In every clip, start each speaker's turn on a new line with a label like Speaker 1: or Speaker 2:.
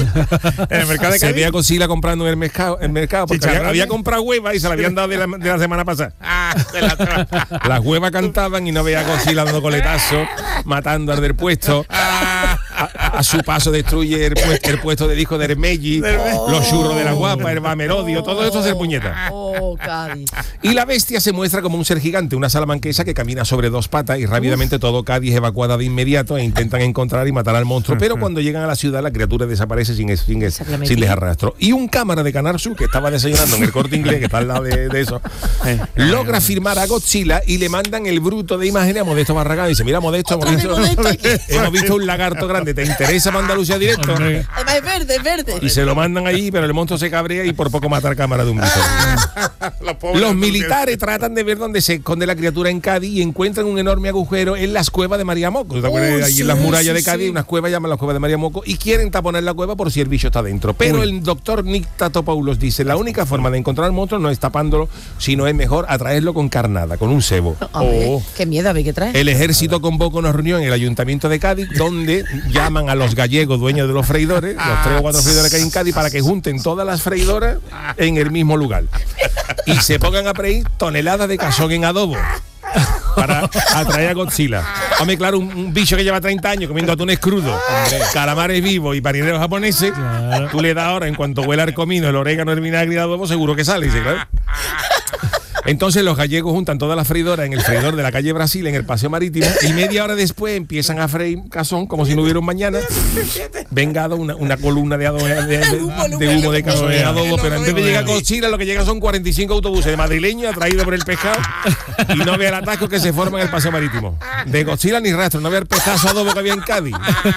Speaker 1: En el mercado de Cádiz.
Speaker 2: Se veía a Godzilla comprando en el mercado porque había comprado huevas y se la habían dado de la semana pasada. Las huevas cantaban y no veía a Godzilla dando coletazos, matando al del puesto. A su paso destruye el puesto del hijo de Hermelli, los churros de la guapa, el Bamerodio, todo esto hacer puñeta.
Speaker 3: Cádiz.
Speaker 2: Y la bestia se muestra como un ser gigante, una salamanquesa que camina sobre dos patas y rápidamente todo Cádiz evacuada de inmediato e intentan encontrar y matar al monstruo, pero cuando llegan a la ciudad la criatura desaparece sin dejar rastro. Y un cámara de Canal Sur que estaba desayunando en el Corte Inglés, que está al lado de eso, logra firmar a Godzilla y le mandan el bruto de imágenes a Modesto Barragán y dice: mira, Modesto, hemos visto un lagarto grande, ¿te interesa para Andalucía directo?
Speaker 3: Además es verde.
Speaker 2: Y se lo mandan allí, pero el monstruo se cabrea y por poco mata a cámara de un bicho. Los militares tratan de ver dónde se esconde la criatura en Cádiz y encuentran un enorme agujero en las cuevas de María Moco. ¿Te acuerdas? Allí en las murallas de Cádiz hay unas cuevas, llaman las cuevas de María Moco, y quieren taponar la cueva por si el bicho está dentro. Pero el doctor Nick Tatopoulos dice: la única forma de encontrar al monstruo no es tapándolo, sino es mejor atraerlo con carnada, con un cebo.
Speaker 3: Qué miedo había que traer.
Speaker 2: El ejército convoca una reunión en el Ayuntamiento de Cádiz donde llaman a los gallegos dueños de los freidores, los 3 o 4 freidores que hay en Cádiz, para que junten todas las freidoras en el mismo lugar y se pongan a freír toneladas de cazón en adobo para atraer a Godzilla. Hombre, claro, un bicho que lleva 30 años comiendo atunes crudos, calamares vivos y marineros japoneses, tú le das ahora, en cuanto huela el comino, el orégano, el vinagre y el adobo, seguro que sale, dice, claro. Entonces los gallegos juntan todas las freidoras en el freidor de la calle Brasil, en el Paseo Marítimo, y media hora después empiezan a freír cazón como si no hubiera un mañana. Vengado una columna de adobo, de humo de cazón en adobo, pero en vez de llegar a Godzilla, lo que llega son 45 autobuses de madrileños atraídos por el pescado, y no ve el atasco que se forma en el Paseo Marítimo. De Godzilla ni rastro, no ve el pescazo adobo que había en Cádiz.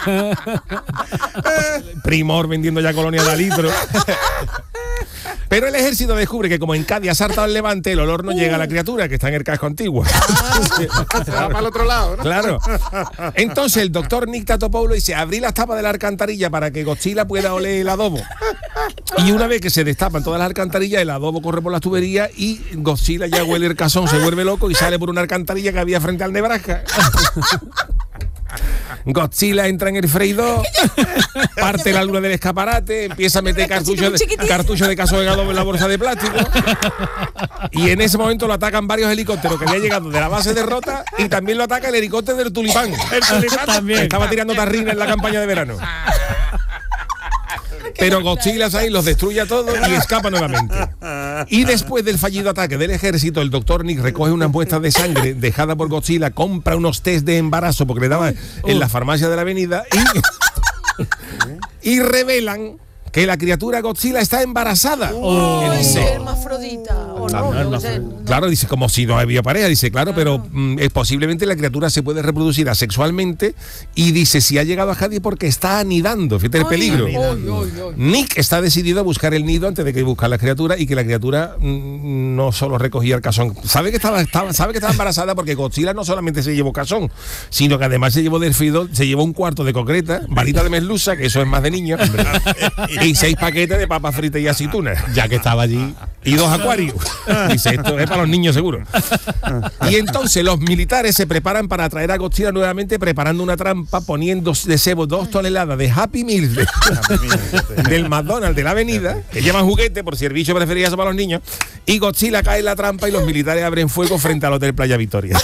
Speaker 2: Primor vendiendo ya colonia de litro. Pero el ejército descubre que como en Cádiz ha saltado el levante, el olor no llega a la criatura, que está en el casco antiguo.
Speaker 1: Se va para el otro lado, ¿no?
Speaker 2: Claro. Entonces el doctor Nick Tatopoulos dice: abrí las tapas de la alcantarilla para que Godzilla pueda oler el adobo. Y una vez que se destapan todas las alcantarillas, el adobo corre por las tuberías y Godzilla ya huele el cazón, se vuelve loco y sale por una alcantarilla que había frente al Nebraska. Godzilla entra en el freidor, parte la luna del escaparate, empieza a meter cartuchos de cazón en adobo en la bolsa de plástico, y en ese momento lo atacan varios helicópteros que había llegado de la base de Rota, y también lo ataca el helicóptero del Tulipán. El Tulipán también estaba tirando tarrina en la campaña de verano. Pero Godzilla ahí los destruye a todos y escapa nuevamente. Y después del fallido ataque del ejército, el doctor Nick recoge unas muestras de sangre dejada por Godzilla, compra unos test de embarazo porque le daban en la farmacia de la avenida y revelan que la criatura Godzilla está embarazada.
Speaker 3: Dice, hermafrodita.
Speaker 2: Claro, dice, como si no había pareja, dice, claro, pero posiblemente la criatura se puede reproducir asexualmente, y dice, si ha llegado a Cádiz porque está anidando, fíjate el peligro. Nick está decidido a buscar el nido antes de que buscar la criatura, y que la criatura no solo recogía el cazón. Sabe que estaba embarazada porque Godzilla no solamente se llevó cazón, sino que además se llevó del freidor, se llevó un cuarto de concreta, varita de merluza, que eso es más de niños, y 6 paquetes de papas fritas y aceitunas, ya que estaba allí, y 2 acuarios. Dice, esto es para los niños seguro. Y entonces los militares se preparan para atraer a Godzilla nuevamente, preparando una trampa, poniendo de cebo 2 toneladas de Happy Meal del McDonald's de la avenida, que llevan juguete por si el bicho prefería eso para los niños, y Godzilla cae en la trampa y los militares abren fuego frente al Hotel Playa Victoria.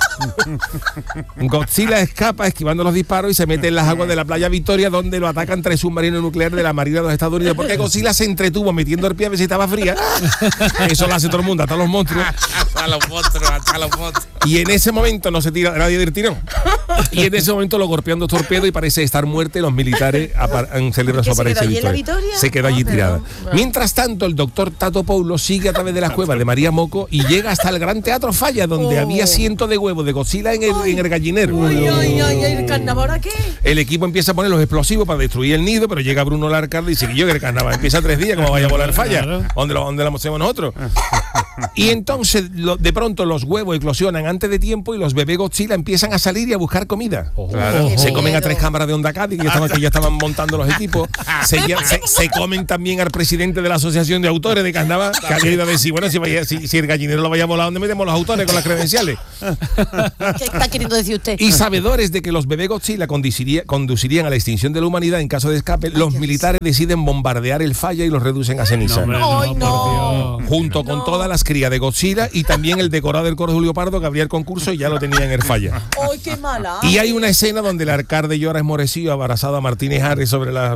Speaker 2: Godzilla escapa esquivando los disparos y se mete en las aguas de la Playa Victoria, donde lo atacan 3 submarinos nucleares de la Marina de los Estados Unidos, porque Godzilla se entretuvo metiendo el pie a ver si estaba fría. Eso lo hace todo el mundo, hasta los monstruos.
Speaker 1: Hasta los monstruos.
Speaker 2: Y en ese momento no se tira nadie del tirón. Y en ese momento lo golpean 2 torpedos y parece estar muerta, y los militares celebran su aparición. Se queda allí tirada. Mientras tanto, el doctor Tatopoulos sigue a través de las cuevas de María Moco y llega hasta el Gran Teatro Falla, donde había cientos de huevos de Godzilla en el gallinero.
Speaker 3: ¿El carnaval a qué?
Speaker 2: El equipo empieza a poner los explosivos para destruir el nido, pero llega Bruno Larcarde y dice que yo, que el carnaval empieza 3 días, ¿cómo vaya a volar Falla? ¿Dónde lo hacemos nosotros? Y entonces de pronto los huevos eclosionan antes de tiempo y los bebés Godzilla empiezan a salir y a buscar comida.
Speaker 1: Claro.
Speaker 2: Se comen a 3 cámaras de Onda Cádiz, que ya estaban montando los equipos. Se comen también al presidente de la Asociación de Autores de Carnaval, que ha querido decir, bueno, si el gallinero lo vaya a volar, ¿dónde metemos los autores con las credenciales?
Speaker 3: ¿Qué está queriendo decir usted?
Speaker 2: Y sabedores de que los bebés Godzilla conducirían a la extinción de la humanidad en caso de escape, los militares deciden bombardear el Falla y los reducen a ceniza.
Speaker 3: ¡Ay, no!
Speaker 2: Junto con todas las crías de Godzilla y también el decorado del coro Julio Pardo que abría el concurso y ya lo tenía en el Falla.
Speaker 3: ¡Ay, qué mala!
Speaker 2: Y hay una escena donde el alcalde llora esmorecido, abrazado a Martínez Ares sobre la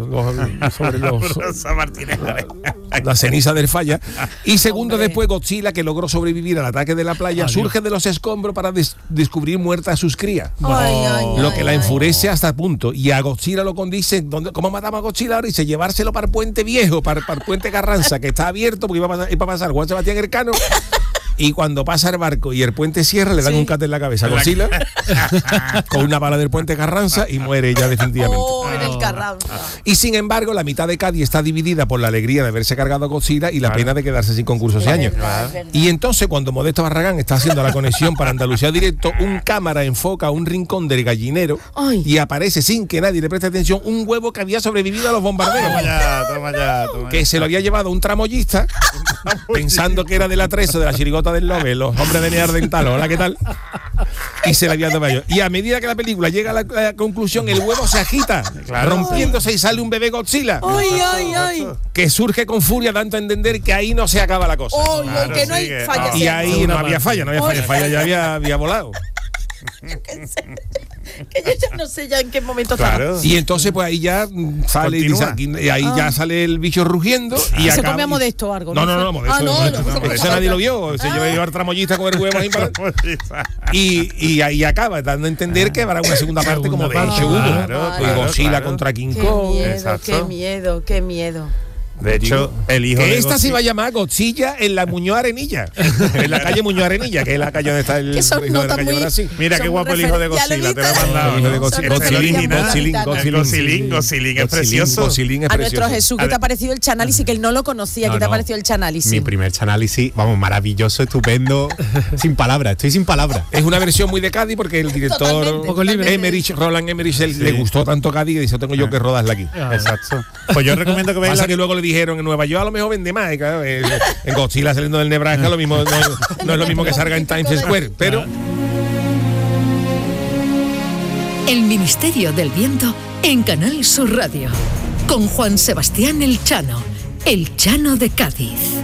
Speaker 2: ceniza del Falla. Y segundos después, Godzilla, que logró sobrevivir al ataque de la playa, surge de los escombros para descubrir muertas a sus crías. Lo que la enfurece hasta el punto. Y a Godzilla lo condice, ¿cómo matamos a Godzilla ahora? Dice, llevárselo para el puente viejo, para el puente Carranza, que está abierto porque iba a pasar Juan Sebastián Elcano. Y cuando pasa el barco y el puente cierra, le dan un cate en la cabeza a Godzilla con una bala del puente Carranza y muere ya definitivamente.
Speaker 3: En el Carranza.
Speaker 2: Y sin embargo, la mitad de Cádiz está dividida por la alegría de haberse cargado a Godzilla y la pena de quedarse sin concurso ese año. Y entonces, cuando Modesto Barragán está haciendo la conexión para Andalucía Directo, un cámara enfoca un rincón del gallinero y aparece, sin que nadie le preste atención, un huevo que había sobrevivido a los bombardeos.
Speaker 1: Toma ya.
Speaker 2: Que se lo había llevado un tramoyista pensando que era del atrezo de la chirigota del Lobe, los hombres de Near Dental, hola, ¿qué tal? Y se le había tomado. Y a medida que la película llega a la conclusión, el huevo se agita, rompiéndose y sale un bebé Godzilla.
Speaker 3: ¡Ay!
Speaker 2: Que surge con furia, dando a entender que ahí no se acaba la cosa.
Speaker 3: Que no hay falla.
Speaker 2: Y ahí no había falla, falla ya había volado.
Speaker 3: Que yo ya no sé ya en qué momento estaba.
Speaker 2: Y entonces pues ahí ya sale y ahí ya sale el bicho rugiendo y
Speaker 3: se come a Modesto algo.
Speaker 2: No, Modesto. Eso nadie lo vio. Se lleva el tramoyista con el huevo ahí y ahí acaba dando a entender que habrá una segunda parte como de hecho hubo. Godzilla contra King Kong.
Speaker 3: Qué miedo.
Speaker 1: De hecho, el hijo de
Speaker 2: esta se iba a llamar Godzilla en la Muñoz Arenilla, en la calle Muñoz Arenilla, que es la calle donde está el hijo de la calle Brasil.
Speaker 1: Mira qué guapo el hijo de Godzilla, te lo he mandado.
Speaker 2: El hijo de
Speaker 1: Godzilín es precioso.
Speaker 3: A nuestro Jesús, ¿qué te ha parecido el Chanálisis? Que él no lo conocía, ¿qué te ha parecido el Chanálisis?
Speaker 4: Mi primer Chanálisis, vamos, maravilloso, estupendo, sin palabras, estoy sin palabras.
Speaker 2: Es una versión muy de Cádiz porque el director Roland Emmerich le gustó tanto Cádiz y dice, tengo yo que rodarla aquí.
Speaker 1: Exacto. Pues yo recomiendo que veáis.
Speaker 2: Pasa que luego le dijeron en Nueva York a lo mejor vende más, claro, en Godzilla saliendo del Nebraska lo mismo no es lo mismo que salga en Times Square, pero
Speaker 5: El Ministerio del Viento en Canal Sur Radio con Juan Sebastián El Chano de Cádiz.